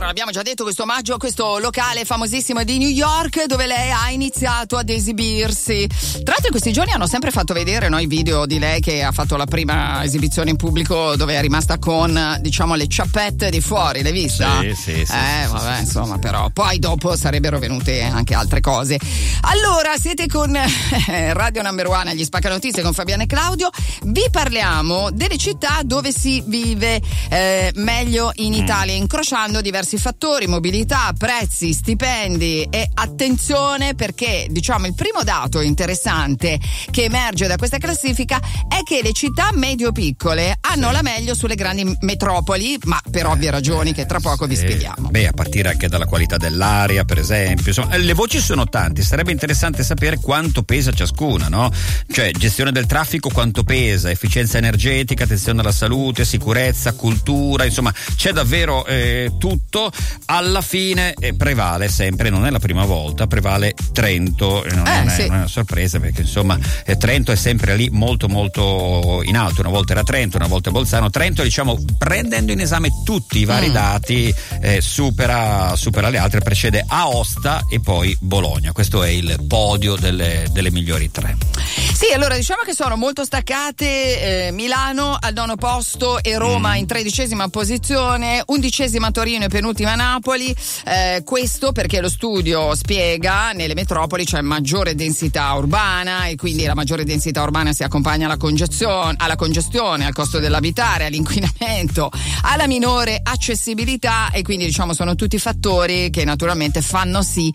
Allora, abbiamo già detto questo omaggio a questo locale famosissimo di New York dove lei ha iniziato ad esibirsi. Tra l'altro in questi giorni hanno sempre fatto vedere, no, i video di lei che ha fatto la prima esibizione in pubblico dove è rimasta con, diciamo, le ciappette di fuori, l'hai vista? Sì. Vabbè, insomma, però poi dopo sarebbero venute anche altre cose. Allora, siete con Radio Number One agli Spaccanotizie con Fabiana e Claudio. Vi parliamo delle città dove si vive meglio in Italia, incrociando diversi fattori: mobilità, prezzi, stipendi. E attenzione, perché diciamo il primo dato interessante che emerge da questa classifica è che le città medio-piccole hanno la meglio sulle grandi metropoli, ma per ovvie ragioni che tra poco vi spieghiamo. A partire anche dalla qualità dell'aria, per esempio. Insomma, le voci sono tante, sarebbe interessante sapere quanto pesa ciascuna, no? Cioè, gestione del traffico quanto pesa, efficienza energetica, attenzione alla salute, sicurezza, cultura, insomma c'è davvero tutto. Alla fine prevale sempre, non è la prima volta, prevale Trento, non è una sorpresa, perché insomma Trento è sempre lì molto molto in alto. Una volta era Trento, una volta Bolzano. Trento, diciamo, prendendo in esame tutti i vari dati, supera le altre, precede Aosta e poi Bologna. Questo è il podio delle migliori tre. Sì, allora diciamo che sono molto staccate. Milano al 9° posto e Roma in 13ª posizione, 11ª Torino e penultima Napoli. Questo perché lo studio spiega nelle metropoli c'è maggiore densità urbana e quindi la maggiore densità urbana si accompagna alla congestione, al costo dell'abitare, all'inquinamento, alla minore accessibilità, e quindi diciamo sono tutti fattori che naturalmente fanno sì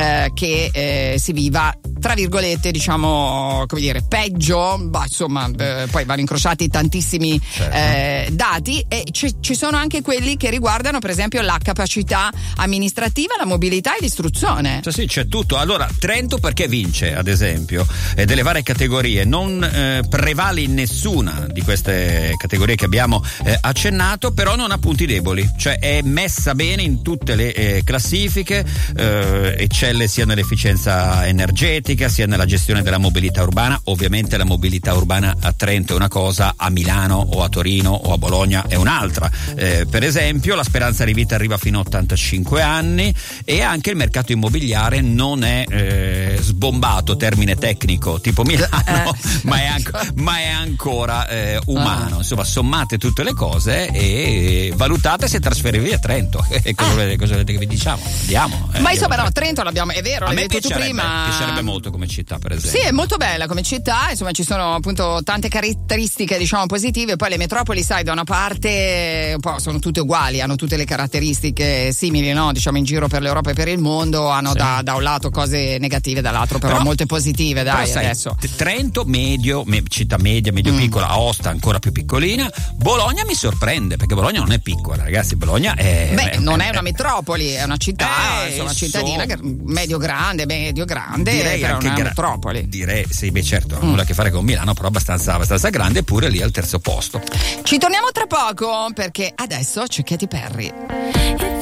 che si viva, tra virgolette, diciamo, come dire, peggio, insomma, poi vanno incrociati tantissimi dati, e ci sono anche quelli che riguardano per esempio la capacità amministrativa, la mobilità e l'istruzione. Sì, c'è tutto. Allora, Trento perché vince, ad esempio, delle varie categorie, non prevale in nessuna di queste categorie che abbiamo accennato, però non ha punti deboli, cioè è messa bene in tutte le classifiche, eccelle sia nell'efficienza energetica sia nella gestione della mobilità urbana. Ovviamente la mobilità urbana a Trento è una cosa, a Milano o a Torino o a Bologna è un'altra. Per esempio la speranza di vita arriva fino a 85 anni e anche il mercato immobiliare non è sbombato, termine tecnico tipo Milano, ma è ancora umano. Insomma, sommate tutte le cose e valutate se trasferirvi a Trento. Cosa volete che vi diciamo? Andiamo. Ma insomma no, Trento l'abbiamo, è vero, l'hai detto tu prima. Mi piacerebbe molto come città, per esempio. Sì, è molto bella come città, insomma ci sono appunto tante caratteristiche, diciamo, positive. Poi le metropoli, sai, da una parte un po' sono tutte uguali, hanno tutte le caratteristiche simili, no? Diciamo in giro per l'Europa e per il mondo, hanno da un lato cose negative, dall'altro però molte positive, dai, sai, adesso. Trento città media, medio-piccola, Aosta ancora più piccolina. Bologna mi sorprende, perché Bologna non è piccola, ragazzi, Bologna non è una metropoli, è una città, insomma, cittadina medio-grande, direi però anche non è una metropoli. Direi, sì, certo, non ha nulla a che fare con Milano, però abbastanza grande, pure lì al 3° posto. Ci torniamo tra poco, perché adesso c'è Katy Perry.